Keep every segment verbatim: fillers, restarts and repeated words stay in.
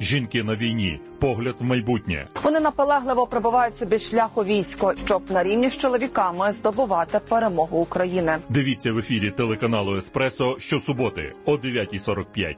Жінки на війні. Погляд в майбутнє. Вони наполегливо пробивають собі шлях у військо, щоб на рівні з чоловіками здобувати перемогу України. Дивіться в ефірі телеканалу «Еспресо» щосуботи о дев'ятій сорок п'ять.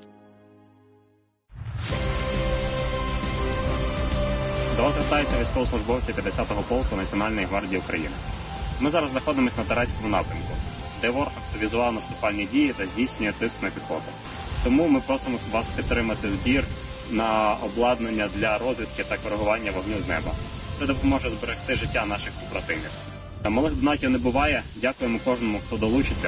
До вас звертаються військовослужбовці п'ятдесятого полку Національної гвардії України. Ми зараз знаходимося на Торецькому напрямку, де ворог активізував наступальні дії та здійснює тиск на піхоту. Тому ми просимо вас підтримати збір на обладнання для розвідки та коригування вогню з неба. Це допоможе зберегти життя наших побратимів. Та малих донатів не буває. Дякуємо кожному, хто долучиться.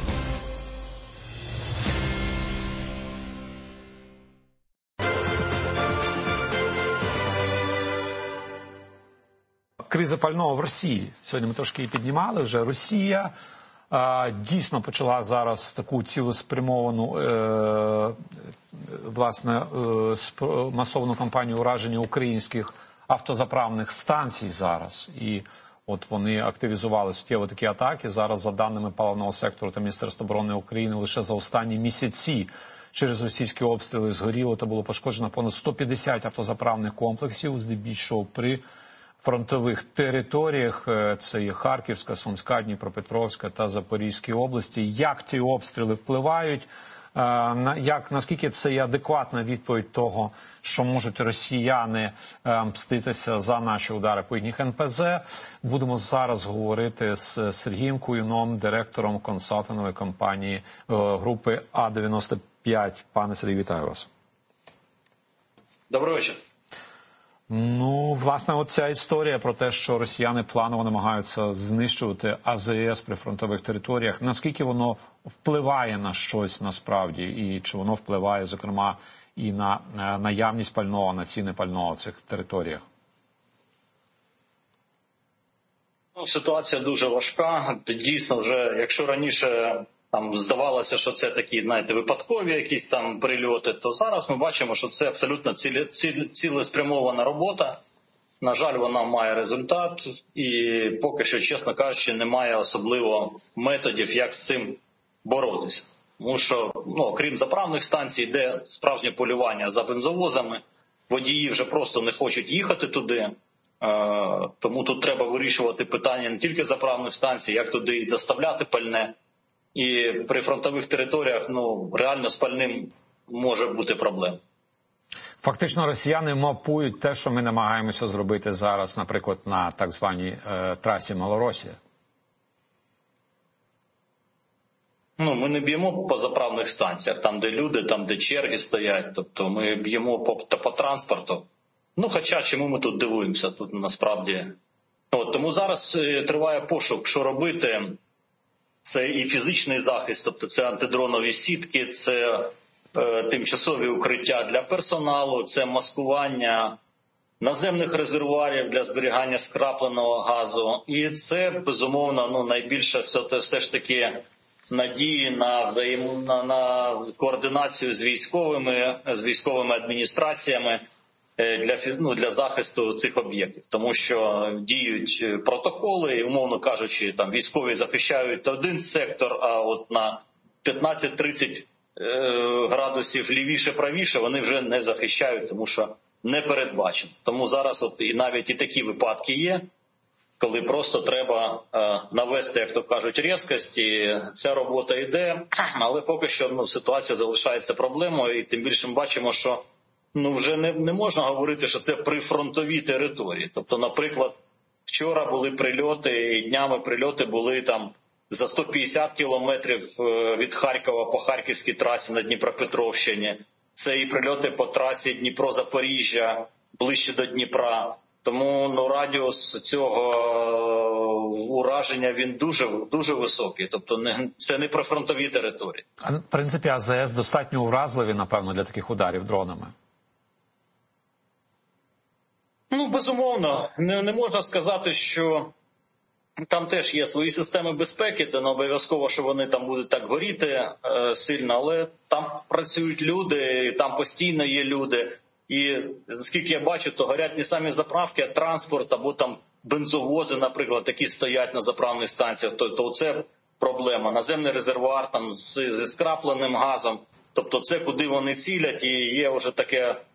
Криза пального в Росії. Сьогодні ми трошки її піднімали вже. Росія а, дійсно почала зараз таку цілеспрямовану е, власне е, масовну кампанію ураження українських автозаправних станцій зараз. І от вони активізували суттєво такі атаки. Зараз, за даними паливного сектору та Міністерства оборони України, лише за останні місяці через російські обстріли згоріло та було пошкоджено понад сто п'ятдесят автозаправних комплексів, здебільшого при фронтових територіях. Це є Харківська, Сумська, Дніпропетровська та Запорізькі області. Як ці обстріли впливають? Як, наскільки це є адекватна відповідь того, що можуть росіяни мститися за наші удари по їхніх ен пе зе? Будемо зараз говорити з Сергієм Куюном, директором консалтингової компанії групи А дев'яносто п'ять. Пане Сергій, вітаю вас. Добрий вечір. Ну, власне, оця історія про те, що росіяни планово намагаються знищувати а зе ес при фронтових територіях, наскільки воно впливає на щось насправді, і чи воно впливає, зокрема, і на наявність пального, на ціни пального в цих територіях? Ну, ситуація дуже важка. Дійсно, вже, якщо раніше там здавалося, що це такі, знаєте, випадкові якісь там прильоти, то зараз ми бачимо, що це абсолютно цілі, цілі, цілеспрямована робота. На жаль, вона має результат, і поки що, чесно кажучи, немає особливо методів, як з цим боротися. Тому що, ну, окрім заправних станцій, йде справжнє полювання за бензовозами, водії вже просто не хочуть їхати туди, тому тут треба вирішувати питання не тільки заправних станцій, як туди і доставляти пальне. І при фронтових територіях, ну, реально з пальним може бути проблема. Фактично росіяни мапують те, що ми намагаємося зробити зараз, наприклад, на так званій е, трасі Малоросія. Ну, ми не б'ємо по заправних станціях, там, де люди, там, де черги стоять. Тобто ми б'ємо по, по транспорту. Ну, хоча чому ми тут дивуємося, тут насправді. От, тому зараз триває пошук, що робити. Це і фізичний захист, тобто це антидронові сітки, це е, тимчасові укриття для персоналу, це маскування наземних резервуарів для зберігання скрапленого газу. І це, безумовно, ну, найбільше все, все ж таки надії на, взаєм... на, на координацію з військовими, з військовими адміністраціями для, ну, для захисту цих об'єктів. Тому що діють протоколи, і, умовно кажучи, там військові захищають один сектор, а от на п'ятнадцять-тридцять е, градусів лівіше-правіше вони вже не захищають, тому що не передбачено. Тому зараз от і навіть і такі випадки є, коли просто треба е, навести, як то кажуть, різкость, і ця робота йде, але поки що, ну, ситуація залишається проблемою, і тим більше ми бачимо, що ну, вже не, не можна говорити, що це прифронтові території. Тобто, наприклад, вчора були прильоти, і днями прильоти були там за сто п'ятдесят кілометрів від Харкова по Харківській трасі на Дніпропетровщині. Це і прильоти по трасі Дніпро-Запоріжжя, ближче до Дніпра. Тому, ну, радіус цього ураження, він дуже, дуже високий. Тобто не, це не прифронтові території. А, в принципі, а зе ес достатньо уразливі, напевно, для таких ударів дронами? Ну, безумовно. Не, не можна сказати, що там теж є свої системи безпеки, це не обов'язково, що вони там будуть так горіти е, сильно, але там працюють люди, там постійно є люди. І, наскільки я бачу, то горять не самі заправки, а транспорт, або там бензовози, наприклад, які стоять на заправних станціях, то, то це проблема. Наземний резервуар там з, зі скрапленим газом, тобто це куди вони цілять, і є вже таке